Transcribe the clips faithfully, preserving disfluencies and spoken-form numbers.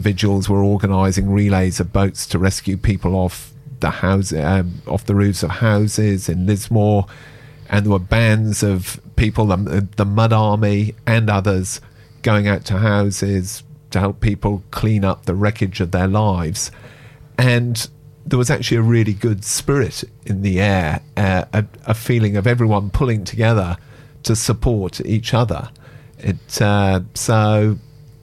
individuals were organising relays of boats to rescue people off the house, um, off the roofs of houses in Lismore, and there were bands of people, the, the Mud Army and others, going out to houses to help people clean up the wreckage of their lives. And there was actually a really good spirit in the air, uh, a, a feeling of everyone pulling together to support each other. It uh, so,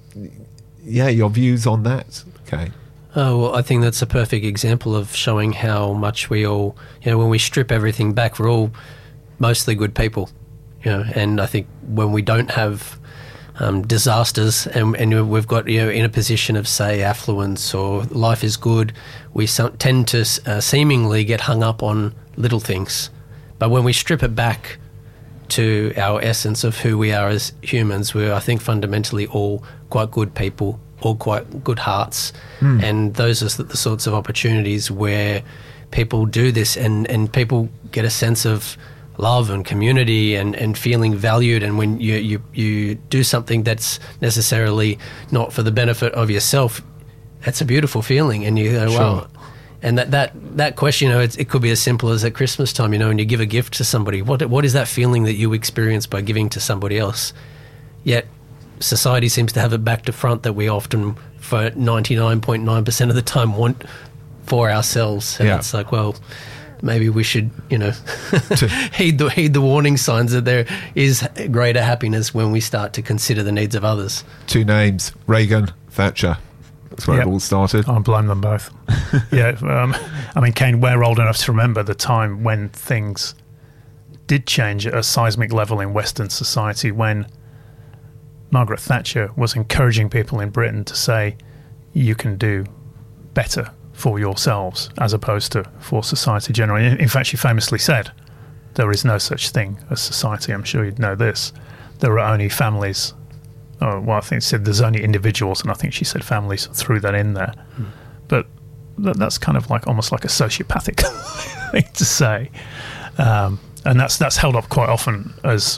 yeah, your views on that, okay? Oh, well, I think that's a perfect example of showing how much we all, you know, when we strip everything back, we're all mostly good people, you know, and I think when we don't have um, disasters and, and we've got, you know, in a position of, say, affluence or life is good, we so, tend to uh, seemingly get hung up on little things. But when we strip it back to our essence of who we are as humans, we're, I think, fundamentally all quite good people, all quite good hearts. Mm. And those are the sorts of opportunities where people do this and, and people get a sense of love and community and, and feeling valued. And when you, you, you do something that's necessarily not for the benefit of yourself, that's a beautiful feeling. And you go, sure. wow. And that, that, that question, you know, it's, it could be as simple as at Christmas time, you know, when you give a gift to somebody, what what is that feeling that you experience by giving to somebody else? Yet society seems to have it back to front that we often, for ninety-nine point nine percent of the time, want for ourselves. And yeah. it's like, well, maybe we should, you know, heed the heed the warning signs that there is greater happiness when we start to consider the needs of others. Two names, Reagan, Thatcher. That's where yep. it all started. I blame them both. yeah, um, I mean, Kane, we're old enough to remember the time when things did change at a seismic level in Western society, when Margaret Thatcher was encouraging people in Britain to say, you can do better for yourselves as opposed to for society generally. In fact, she famously said, there is no such thing as society. I'm sure you'd know this. There are only families. Oh, well, I think she said there's only individuals, and I think she said families, threw that in there. Mm. But th- that's kind of like almost like a sociopathic thing to say. Um, and that's that's held up quite often as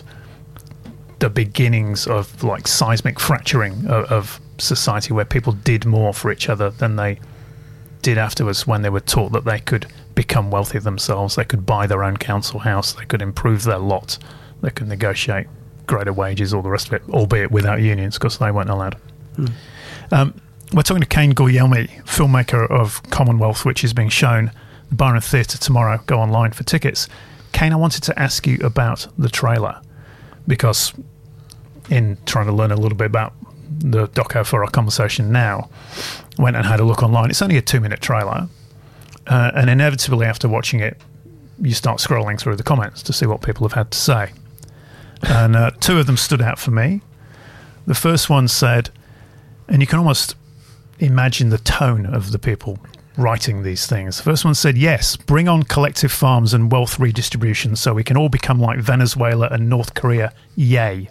the beginnings of like seismic fracturing of, of society, where people did more for each other than they did afterwards when they were taught that they could become wealthy themselves, they could buy their own council house, they could improve their lot, they could negotiate greater wages, all the rest of it, albeit without unions because they weren't allowed. Mm. Um, we're talking to Kane Guglielmi, filmmaker of Commonwealth, which is being shown at the Byron Theatre tomorrow. Go online for tickets. Kane, I wanted to ask you about the trailer, because in trying to learn a little bit about the doco for our conversation now, went and had a look online. It's only a two-minute trailer, uh, and inevitably after watching it, you start scrolling through the comments to see what people have had to say. And uh, two of them stood out for me. The first one said, and you can almost imagine the tone of the people writing these things. The first one said, yes, bring on collective farms and wealth redistribution so we can all become like Venezuela and North Korea. Yay.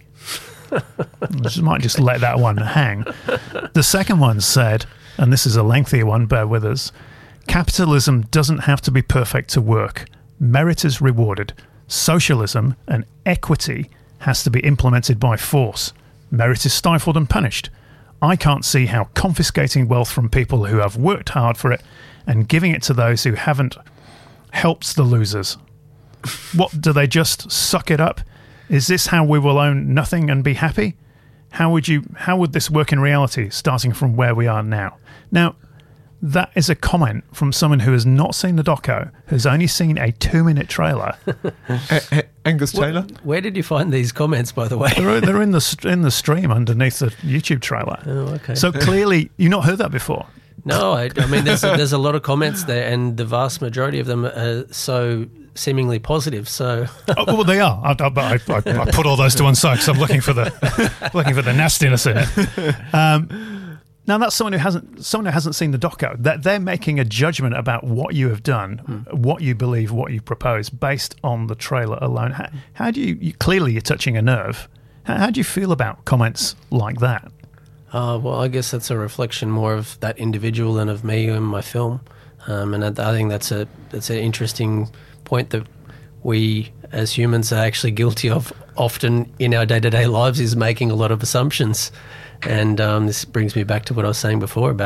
I might just let that one hang. The second one said, and this is a lengthier one, bear with us, capitalism doesn't have to be perfect to work. Merit is rewarded. Socialism and equity has to be implemented by force. Merit is stifled and punished. I can't see how confiscating wealth from people who have worked hard for it and giving it to those who haven't helps the losers. What, do they just suck it up? Is this how we will own nothing and be happy? How would you? How would this work in reality, starting from where we are now? Now, that is a comment from someone who has not seen the doco, who's only seen a two-minute trailer. uh, uh, Angus Taylor? Where, where did you find these comments, by the way? They're, they're in the in the stream underneath the YouTube trailer. Oh, okay. So clearly, you've not heard that before. No, I, I mean, there's a, there's a lot of comments there, and the vast majority of them are so seemingly positive. So, oh, well, they are. I, I, I, I put all those to one side because I'm looking for the looking for the nastiness in it. Um, now, that's someone who hasn't someone who hasn't seen the doco. That they're making a judgment about what you have done, hmm. what you believe, what you propose, based on the trailer alone. How, how do you, you? Clearly, you're touching a nerve. How, how do you feel about comments like that? Uh, well, I guess that's a reflection more of that individual than of me and my film, um, and I, I think that's a that's an interesting point that we as humans are actually guilty of often in our day-to-day lives, is making a lot of assumptions. And um, this brings me back to what I was saying before about